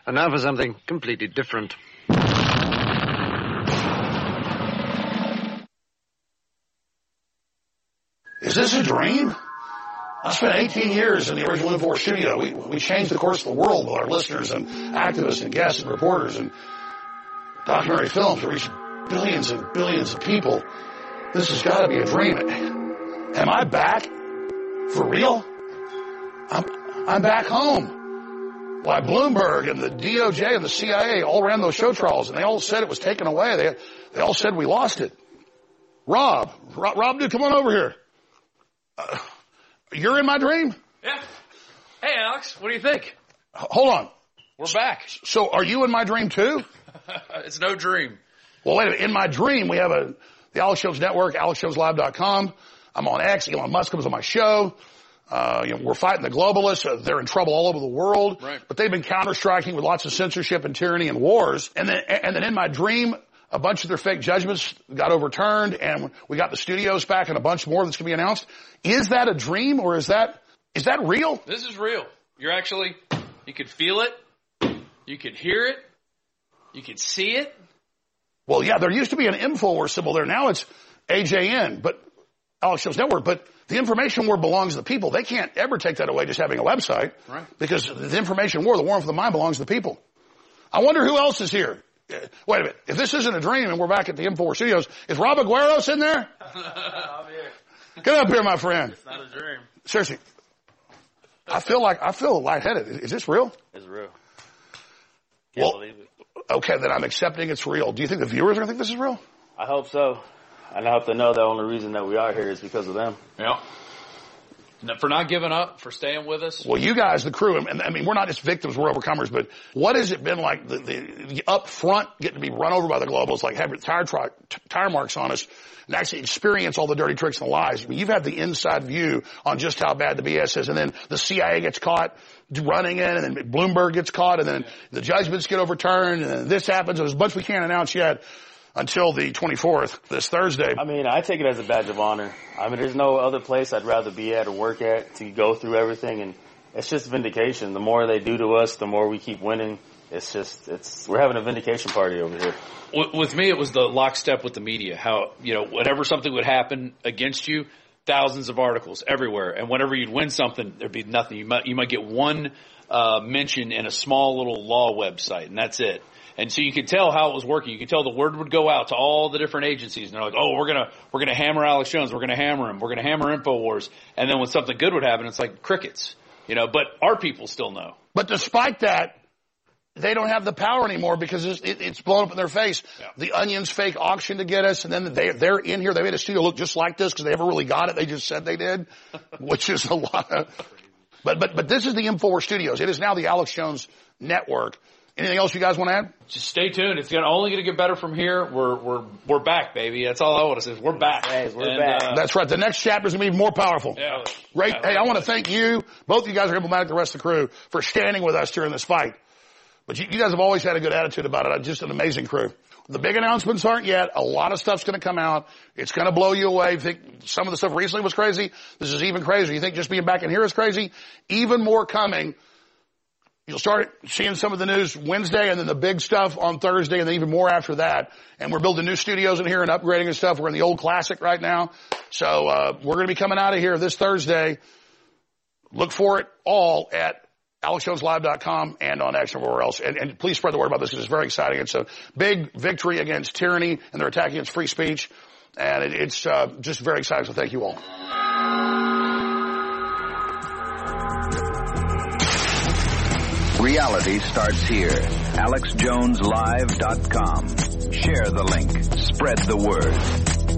And now for something completely different. Is this a dream? I spent 18 years in the original InfoWars studio. We changed the course of the world with our listeners and activists and guests and reporters and documentary films to reach billions and billions of people. This has got to be a dream. Am I back? For real? I'm back home. Why, Bloomberg and the DOJ and the CIA all ran those show trials, and they all said it was taken away. They all said we lost it. Rob, dude, come on over here. You're in my dream? Yeah. Hey, Alex, what do you think? Hold on. We're back. So are you in my dream too? It's no dream. Well, wait a minute. In my dream, we have the Alex Jones Network, AlexJonesLive.com. I'm on X. Elon Musk comes on my show. We're fighting the globalists. They're in trouble all over the world. Right. But they've been counter-striking with lots of censorship and tyranny and wars. And then in my dream, a bunch of their fake judgments got overturned, and we got the studios back and a bunch more that's going to be announced. Is that a dream, or is that real? This is real. You could feel it. You could hear it. You could see it. Well, yeah, there used to be an InfoWars symbol there. Now it's AJN, but Alex Jones Network. But the information war belongs to the people. They can't ever take that away just having a website. Right. Because the information war, the war for the mind, belongs to the people. I wonder who else is here. Wait a minute. If this isn't a dream and we're back at the InfoWars studios, is Rob Aguero sitting there? I'm here. Get up here, my friend. It's not a dream. Seriously. I feel lightheaded. Is this real? It's real. Well, Believe it. okay, then I'm accepting it's real. Do you think the viewers are going to think this is real? I hope so. And I hope they know the only reason that we are here is because of them. Yeah. For not giving up, for staying with us. Well, you guys, the crew, and I mean, we're not just victims, we're overcomers, but what has it been like the up front getting to be run over by the globals, like having tire marks on us, and actually experience all the dirty tricks and lies? I mean, you've had the inside view on just how bad the BS is, and then the CIA gets caught running in, and then Bloomberg gets caught, and then the judgments get overturned, and then this happens. There's a bunch we can't announce yet until the 24th, this Thursday. I mean, I take it as a badge of honor. I mean, there's no other place I'd rather be at or work at to go through everything, and it's just vindication. The more they do to us, the more we keep winning. We're having a vindication party over here. With me, it was the lockstep with the media. How, whenever something would happen against you, thousands of articles everywhere. And whenever you'd win something, there'd be nothing. You might get one mention in a small little law website, and that's it. And so you could tell how it was working. You could tell the word would go out to all the different agencies, and they're like, "Oh, we're gonna hammer Alex Jones. We're gonna hammer him. We're gonna hammer InfoWars." And then when something good would happen, it's like crickets, But our people still know. But despite that, they don't have the power anymore because it's blown up in their face. Yeah. The Onion's fake auction to get us, and then they're in here. They made a studio look just like this because they never really got it. They just said they did, which is a lot. But this is the InfoWars Studios. It is now the Alex Jones Network. Anything else you guys want to add? Just stay tuned. It's only going to get better from here. We're back, baby. That's all I want to say. We're back. Hey, we're back. That's right. The next chapter is going to be more powerful. Yeah. Great. Hey, I want to thank you. Both of you guys are emblematic, the rest of the crew, for standing with us during this fight. But you guys have always had a good attitude about it. Just an amazing crew. The big announcements aren't yet. A lot of stuff's going to come out. It's going to blow you away. You think some of the stuff recently was crazy? This is even crazier. You think just being back in here is crazy? Even more coming. You'll start seeing some of the news Wednesday, and then the big stuff on Thursday, and then even more after that. And we're building new studios in here and upgrading and stuff. We're in the old classic right now. So we're going to be coming out of here this Thursday. Look for it all at AlexJonesLive.com and on X and everywhere else. And please spread the word about this because it's very exciting. It's a big victory against tyranny and their attack against free speech. And it's just very exciting. So thank you all. Reality starts here. AlexJonesLive.com. Share the link. Spread the word.